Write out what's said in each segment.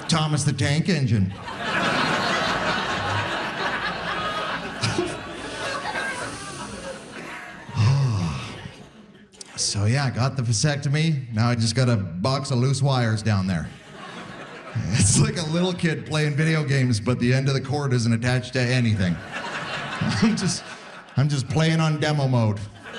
Thomas the Tank Engine. So yeah, got the vasectomy. Now I just got a box of loose wires down there. It's like a little kid playing video games, but the end of the cord isn't attached to anything. I'm just playing on demo mode.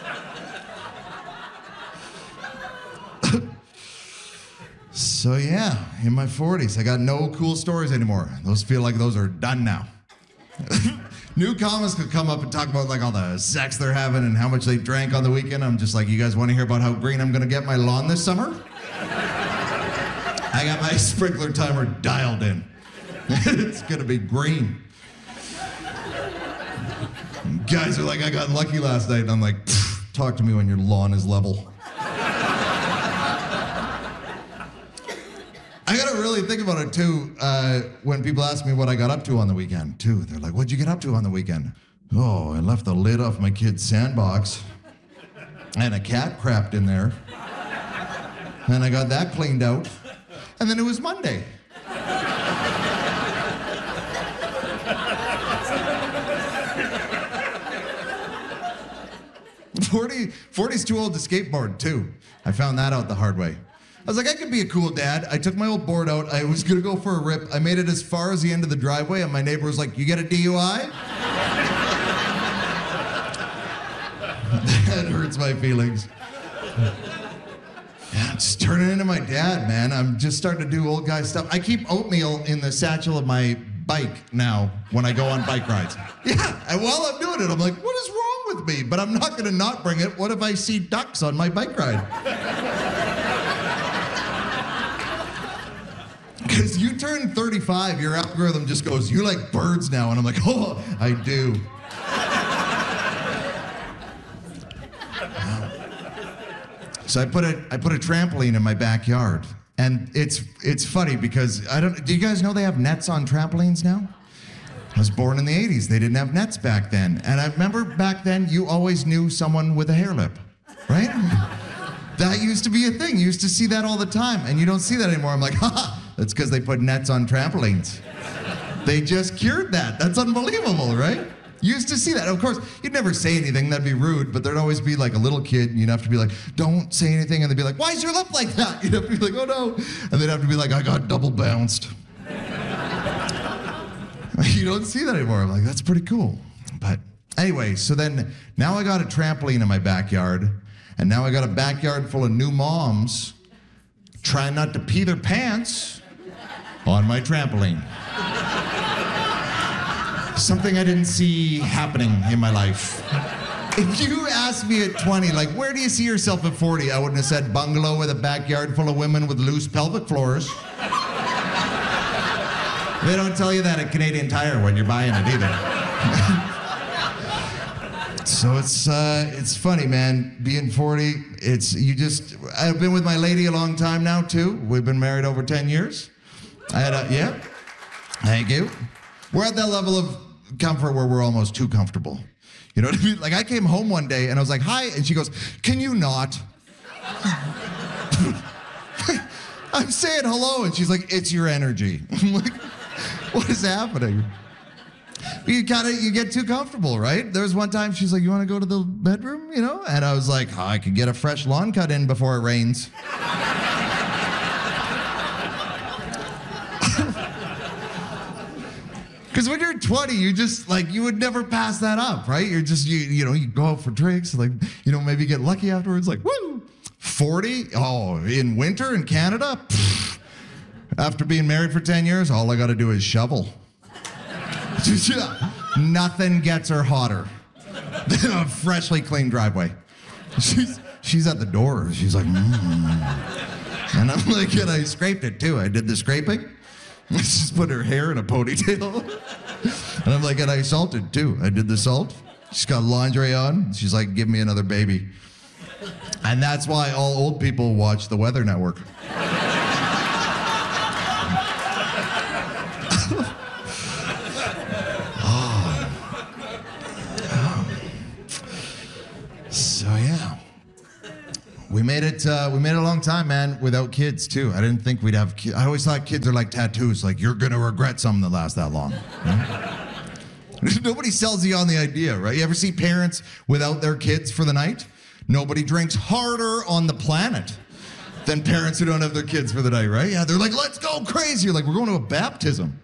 So yeah, in my 40s, I got no cool stories anymore. Those feel like those are done now. New comics could come up and talk about like all the sex they're having and how much they drank on the weekend. I'm just like, you guys want to hear about how green I'm gonna get my lawn this summer? I got my sprinkler timer dialed in. It's gonna be green. Guys are like, I got lucky last night, and I'm like, talk to me when your lawn is level. I gotta really think about it too, when people ask me what I got up to on the weekend too. They're like, what'd you get up to on the weekend? Oh, I left the lid off my kid's sandbox and a cat crapped in there. And I got that cleaned out. And then it was Monday. 40's too old to skateboard too. I found that out the hard way. I was like, I could be a cool dad. I took my old board out. I was gonna go for a rip. I made it as far as the end of the driveway, and my neighbor was like, you get a DUI? That hurts my feelings. Yeah, I'm just turning into my dad, man. I'm just starting to do old guy stuff. I keep oatmeal in the satchel of my bike now when I go on bike rides. Yeah, and while I'm doing it, I'm like, what is wrong with me? But I'm not gonna not bring it. What if I see ducks on my bike ride? Because you turn 35, your algorithm just goes, you like birds now. And I'm like, oh, I do. So I put a trampoline in my backyard. And it's funny because do you guys know they have nets on trampolines now? I was born in the 80s. They didn't have nets back then. And I remember back then, you always knew someone with a hair lip, right? That used to be a thing. You used to see that all the time. And you don't see that anymore. I'm like, haha, that's because they put nets on trampolines. They just cured that. That's unbelievable, right? You used to see that. Of course, you'd never say anything. That'd be rude. But there'd always be like a little kid, and you'd have to be like, don't say anything. And they'd be like, why is your lip like that? You'd have to be like, oh no. And they'd have to be like, I got double bounced. You don't see that anymore. I'm like, that's pretty cool. But anyway, so then now I got a trampoline in my backyard, and now I got a backyard full of new moms trying not to pee their pants on my trampoline. Something I didn't see happening in my life. If you asked me at 20, like, where do you see yourself at 40? I wouldn't have said bungalow with a backyard full of women with loose pelvic floors. They don't tell you that at Canadian Tire when you're buying it either. So it's funny, man. Being 40, I've been with my lady a long time now too. We've been married over 10 years. Yeah. Thank you. We're at that level of comfort where we're almost too comfortable. You know what I mean? Like I came home one day and I was like, hi, and she goes, can you not? I'm saying hello, and she's like, it's your energy. I'm like, what is happening? You get too comfortable, right? There was one time she's like, you want to go to the bedroom, you know? And I was like, I could get a fresh lawn cut in before it rains. Because when you're 20, you would never pass that up, right? You're just, you go out for drinks, like, maybe get lucky afterwards, like, woo! 40, in winter in Canada, after being married for 10 years, all I got to do is shovel. Nothing gets her hotter than a freshly cleaned driveway. She's at the door. She's like, And I'm like, and I scraped it too. I did the scraping. I just put her hair in a ponytail. And I'm like, and I salted too. I did the salt. She's got lingerie on. She's like, give me another baby. And that's why all old people watch the Weather Network. We made it a long time, man, without kids too. I didn't think we'd have kids. I always thought kids are like tattoos, like you're gonna regret something that lasts that long. Right? Nobody sells you on the idea, right? You ever see parents without their kids for the night? Nobody drinks harder on the planet than parents who don't have their kids for the night, right? Yeah, they're like, let's go crazy. You're like, we're going to a baptism.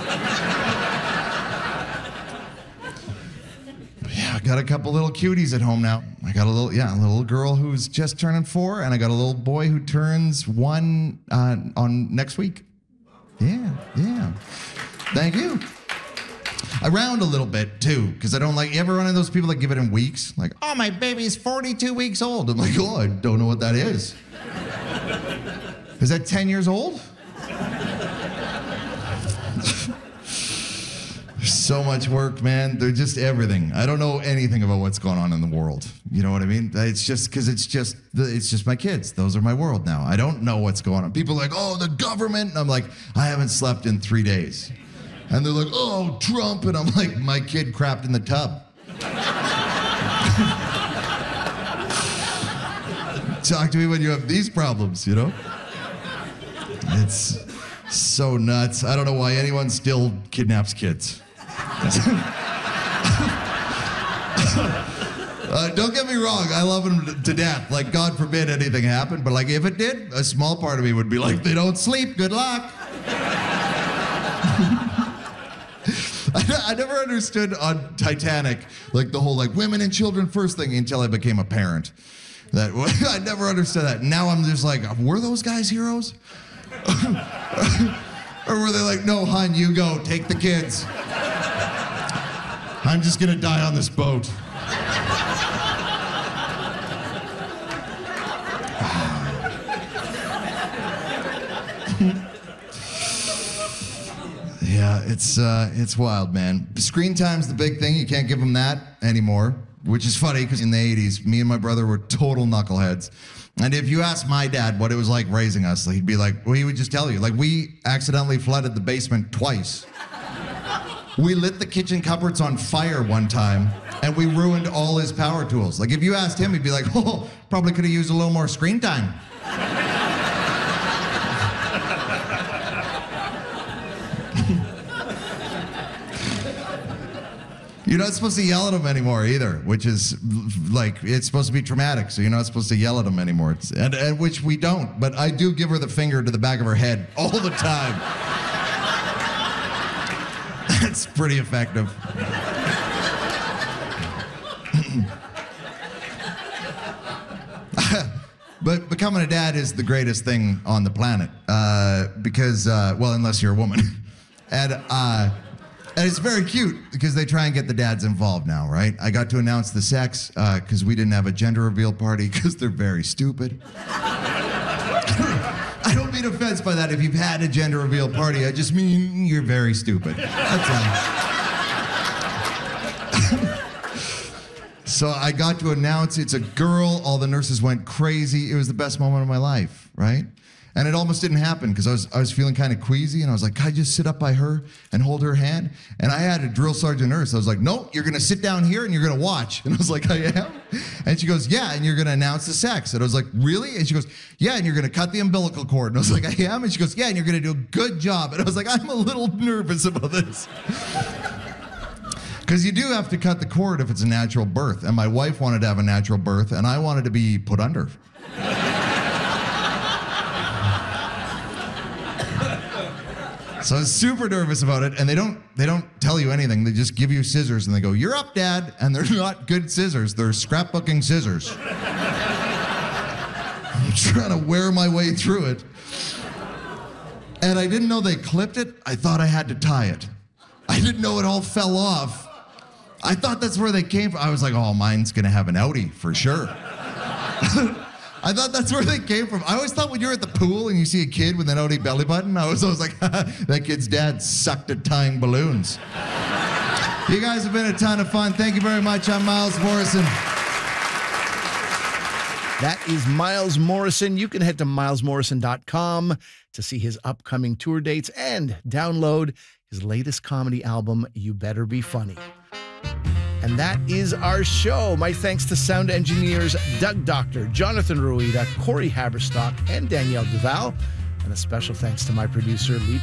Yeah, I got a couple little cuties at home now. I got a little girl who's just turning 4, and I got a little boy who turns 1 on next week. Yeah. Thank you. I round a little bit too, because I don't like. You ever run into those people that give it in weeks? Like, oh, my baby's 42 weeks old. I'm like, oh, I don't know what that is. Is that 10 years old? So much work, man. They're just everything. I don't know anything about what's going on in the world. You know what I mean? It's just because it's just my kids. Those are my world now. I don't know what's going on. People are like, oh, the government. And I'm like, I haven't slept in 3 days. And they're like, oh, Trump. And I'm like, my kid crapped in the tub. Talk to me when you have these problems, you know? It's so nuts. I don't know why anyone still kidnaps kids. Don't get me wrong, I love them to death. Like, God forbid anything happened, but like, if it did, a small part of me would be like, they don't sleep, good luck. I never understood on Titanic, like the whole like women and children first thing until I became a parent. That I never understood that. Now I'm just like, were those guys heroes? Or were they like, no, hon, you go, take the kids. I'm just gonna die on this boat. Yeah, it's wild, man. Screen time's the big thing. You can't give them that anymore, which is funny because in the 80s, me and my brother were total knuckleheads. And if you ask my dad what it was like raising us, he'd be like, well, he would just tell you, like, we accidentally flooded the basement twice. We lit the kitchen cupboards on fire one time, and we ruined all his power tools. Like, if you asked him, he'd be like, oh, probably could have used a little more screen time. You're not supposed to yell at them anymore either, which is like, it's supposed to be traumatic, so you're not supposed to yell at them anymore. And which we don't, but I do give her the finger to the back of her head all the time. It's pretty effective. But becoming a dad is the greatest thing on the planet because, well, unless you're a woman. And it's very cute because they try and get the dads involved now, right? I got to announce the sex because we didn't have a gender reveal party because they're very stupid. I don't mean offense by that if you've had a gender reveal party. I just mean you're very stupid. That's all. So I got to announce it's a girl. All the nurses went crazy. It was the best moment of my life, right? And it almost didn't happen because I was feeling kind of queasy, and I was like, can I just sit up by her and hold her hand? And I had a drill sergeant nurse. I was like, no, you're gonna sit down here and you're gonna watch. And I was like, I am? And she goes, yeah, and you're gonna announce the sex. And I was like, really? And she goes, yeah, and you're gonna cut the umbilical cord. And I was like, I am? And she goes, yeah, and you're gonna do a good job. And I was like, I'm a little nervous about this. Because you do have to cut the cord if it's a natural birth. And my wife wanted to have a natural birth, and I wanted to be put under. So I was super nervous about it, and they don't tell you anything. They just give you scissors, and they go, you're up, Dad. And they're not good scissors. They're scrapbooking scissors. I'm trying to wear my way through it. And I didn't know they clipped it. I thought I had to tie it. I didn't know it all fell off. I thought that's where they came from. I was like, oh, mine's going to have an outie for sure. I thought that's where they came from. I always thought when you're at the pool and you see a kid with an outie belly button, I was always like, that kid's dad sucked at tying balloons. You guys have been a ton of fun. Thank you very much. I'm Miles Morrison. That is Miles Morrison. You can head to milesmorrison.com to see his upcoming tour dates and download his latest comedy album, You Better Be Funny. And that is our show. My thanks to sound engineers Doug Doctor, Jonathan Ruida, Corey Haberstock, and Danielle Duval. And a special thanks to my producer, Lee